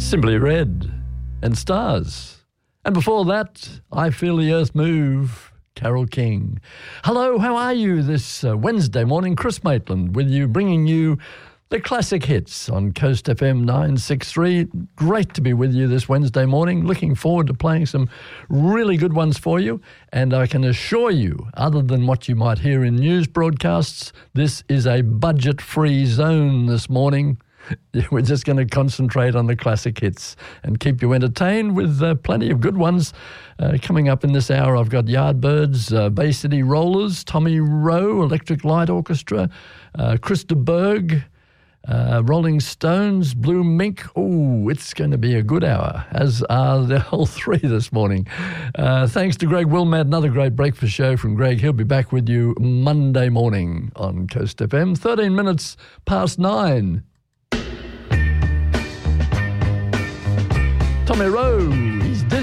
Simply Red and Stars. And before that, I Feel the Earth Move, Carole King. Hello, how are you this Wednesday morning? Chris Maitland with you, bringing you the classic hits on Coast FM 963. Great to be with you this Wednesday morning. Looking forward to playing some really good ones for you. And I can assure you, other than what you might hear in news broadcasts, this is a budget-free zone this morning. We're just going to concentrate on the classic hits and keep you entertained with plenty of good ones. Coming up in this hour, I've got Yardbirds, Bay City Rollers, Tommy Rowe, Electric Light Orchestra, Krista Berg, Rolling Stones, Blue Mink. Oh, it's going to be a good hour, as are the whole three this morning. Thanks to Greg Wilmot, another great breakfast show from Greg. He'll be back with you Monday morning on Coast FM, 13 minutes past 9. Tommy Rowe, he's